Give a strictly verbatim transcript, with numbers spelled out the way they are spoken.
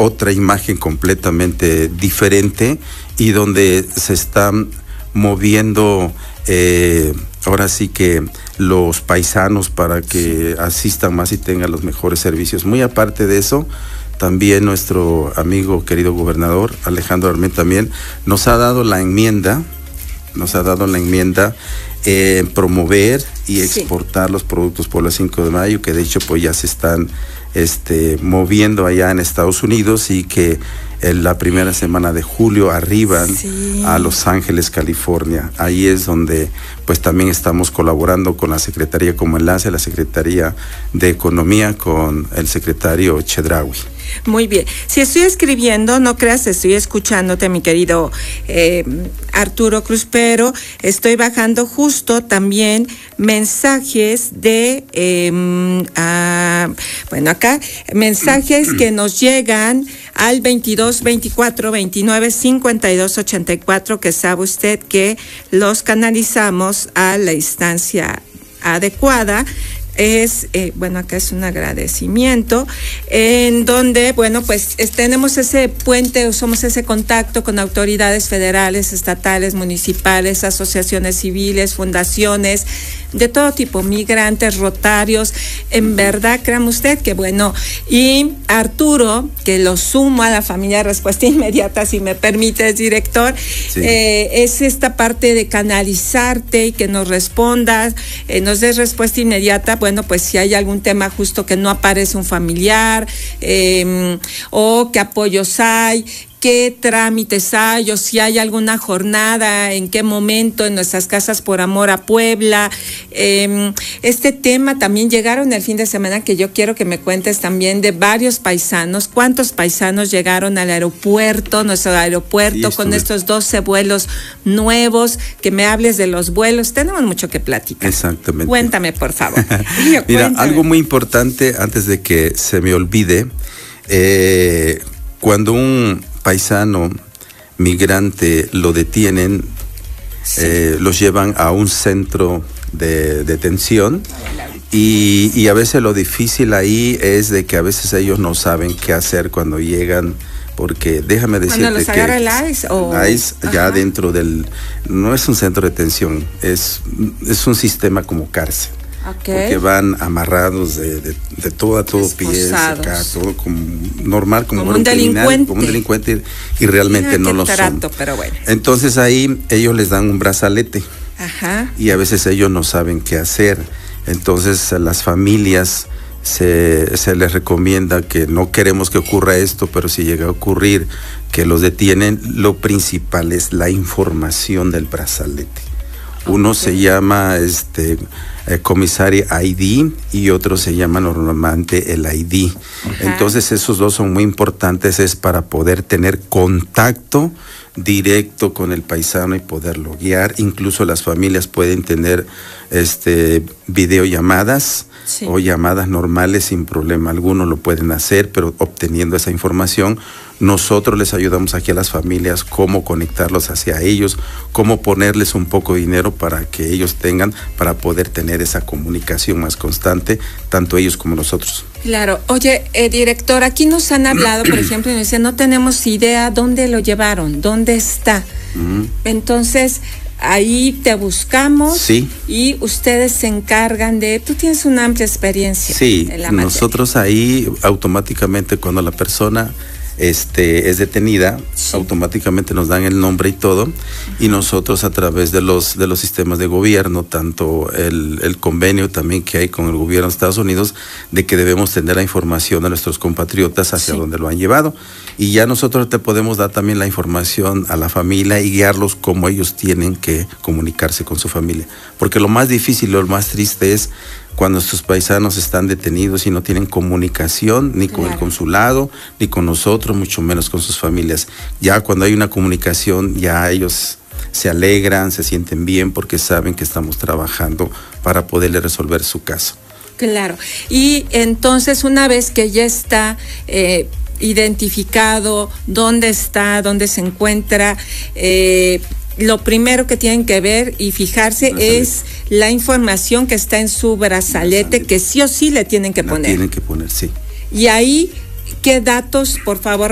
otra imagen completamente diferente y donde se están moviendo eh, ahora sí que los paisanos para que asistan más y tengan los mejores servicios. Muy aparte de eso, también nuestro amigo querido gobernador Alejandro Arment también nos ha dado la enmienda, nos ha dado la enmienda en eh, promover y exportar sí. los productos Puebla cinco de mayo, que de hecho pues ya se están este, moviendo allá en Estados Unidos y que en la primera semana de julio arriban sí. a Los Ángeles, California. Ahí es donde pues también estamos colaborando con la Secretaría como enlace, la Secretaría de Economía con el secretario Chedraui. Muy bien. Si estoy escribiendo, no creas, estoy escuchándote, mi querido eh, Arturo Cruz, pero estoy bajando justo también mensajes de, eh, a, bueno, acá, mensajes que nos llegan al veintidós, veinticuatro, veintinueve, cincuenta y dos, ochenta y cuatro, que sabe usted que los canalizamos a la instancia adecuada. Es, eh, bueno, acá es un agradecimiento, en donde, bueno, pues es, tenemos ese puente, somos ese contacto con autoridades federales, estatales, municipales, asociaciones civiles, fundaciones, de todo tipo, migrantes, rotarios, en verdad, créame usted que bueno, y Arturo, que lo sumo a la familia de Respuesta Inmediata, si me permites, director, sí. eh, es esta parte de canalizarte y que nos respondas, eh, nos des respuesta inmediata. Bueno, pues si hay algún tema justo que no aparece un familiar, eh, o qué apoyos hay, qué trámites hay, o si hay alguna jornada, en qué momento en nuestras casas por amor a Puebla. Eh, este tema también llegaron el fin de semana, que yo quiero que me cuentes también de varios paisanos. ¿Cuántos paisanos llegaron al aeropuerto, nuestro aeropuerto, con estos doce vuelos nuevos? Que me hables de los vuelos. Tenemos mucho que platicar. Exactamente. Cuéntame, por favor. Mira, Cuéntame. Algo muy importante, antes de que se me olvide, eh, cuando un paisano migrante lo detienen, sí. eh, los llevan a un centro de detención y, y a veces lo difícil ahí es de que a veces ellos no saben qué hacer cuando llegan, porque déjame decirte ¿Cuando los que agarra el ICE o el ICE ya Ajá. dentro del, no es un centro de detención, es, es un sistema como cárcel. Okay. Porque van amarrados de, de, de todo a todo, pies, acá, todo como normal, como, como un criminal, delincuente. como un delincuente, y realmente ah, no lo trato, son. Pero bueno. Entonces ahí ellos les dan un brazalete. Ajá. Y a veces ellos no saben qué hacer. Entonces a las familias se, se les recomienda que no queremos que ocurra esto, pero si llega a ocurrir que los detienen, lo principal es la información del brazalete. Uno okay. se llama este eh, comisario I D y otro se llama normalmente el I D. Ajá. Entonces esos dos son muy importantes, es para poder tener contacto directo con el paisano y poderlo guiar. Incluso las familias pueden tener este videollamadas sí. o llamadas normales sin problema alguno, lo pueden hacer, pero obteniendo esa información nosotros les ayudamos aquí a las familias cómo conectarlos hacia ellos, cómo ponerles un poco de dinero para que ellos tengan, para poder tener esa comunicación más constante, tanto ellos como nosotros. Claro. Oye, eh, director, aquí nos han hablado, por ejemplo, y nos dicen, no tenemos idea dónde lo llevaron, dónde está. Uh-huh. Entonces, ahí te buscamos sí. y ustedes se encargan de... Tú tienes una amplia experiencia. Sí, en la nosotros materia. Ahí automáticamente cuando la persona... Este, es detenida, sí. automáticamente nos dan el nombre y todo, uh-huh. y nosotros a través de los de los sistemas de gobierno, tanto el, el convenio también que hay con el gobierno de Estados Unidos, de que debemos tener la información de nuestros compatriotas hacia sí. donde lo han llevado, y ya nosotros te podemos dar también la información a la familia y guiarlos cómo ellos tienen que comunicarse con su familia, porque lo más difícil, lo más triste es cuando estos paisanos están detenidos y no tienen comunicación ni con claro. el consulado, ni con nosotros, mucho menos con sus familias. Ya cuando hay una comunicación, ya ellos se alegran, se sienten bien porque saben que estamos trabajando para poderle resolver su caso. Claro. Y entonces una vez que ya está eh, identificado dónde está, dónde se encuentra, eh, lo primero que tienen que ver y fijarse brazalete. Es la información que está en su brazalete, brazalete, que sí o sí le tienen que la poner. Tienen que poner, sí. Y ahí, ¿qué datos, por favor?